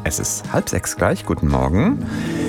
Es ist 5:30 gleich. Guten Morgen.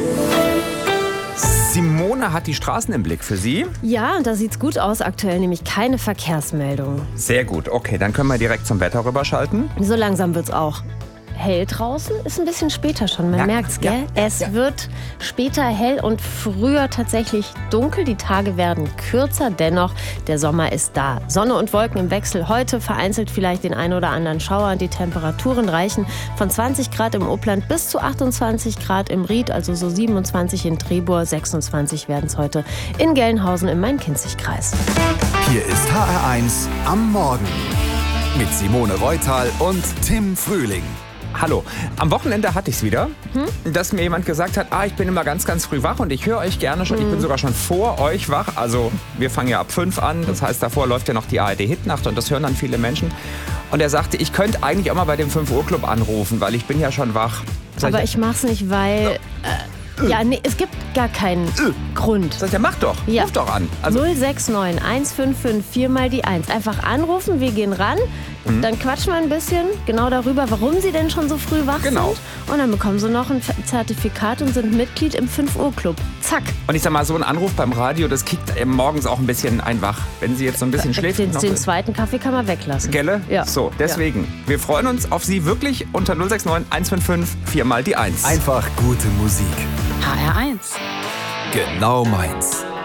Simone hat die Straßen im Blick für Sie. Ja, da sieht's gut aus aktuell, nämlich keine Verkehrsmeldung. Sehr gut. Okay, dann können wir direkt zum Wetter rüberschalten. So langsam wird's auch hell draußen. Ist ein bisschen später schon, man merkt's, gell? Es wird später hell und früher tatsächlich dunkel. Die Tage werden kürzer, dennoch, der Sommer ist da. Sonne und Wolken im Wechsel. Heute vereinzelt vielleicht den ein oder anderen Schauer. Die Temperaturen reichen von 20 Grad im Upland bis zu 28 Grad im Ried, also so 27 in Trebur, 26 werden es heute in Gelnhausen im Main-Kinzig-Kreis. Hier ist HR1 am Morgen mit Simone Reutal und Tim Frühling. Hallo. Am Wochenende hatte ich es wieder, dass mir jemand gesagt hat, ich bin immer ganz, ganz früh wach und ich höre euch gerne schon. Ich bin sogar schon vor euch wach. Also wir fangen ja ab 5 an. Das heißt, davor läuft ja noch die ARD-Hitnacht und das hören dann viele Menschen. Und er sagte, ich könnte eigentlich auch mal bei dem 5-Uhr-Club anrufen, weil ich bin ja schon wach. Aber ich mach's nicht, weil... es gibt gar keinen Grund. Sag ich, ja, mach doch. Ja. Ruf doch an. Also 069 155 4 mal die 1. Einfach anrufen, wir gehen ran. Dann quatschen wir ein bisschen genau darüber, warum Sie denn schon so früh wach sind. Und dann bekommen Sie noch ein Zertifikat und sind Mitglied im 5-Uhr-Club. Zack. Und ich sag mal, so ein Anruf beim Radio, das kickt morgens auch ein bisschen einen wach. Wenn Sie jetzt so ein bisschen schläft. Den zweiten Kaffee kann man weglassen. Gelle? Ja. So, deswegen. Wir freuen uns auf Sie wirklich unter 069 155 4 mal die 1. Einfach gute Musik. HR1. Genau meins.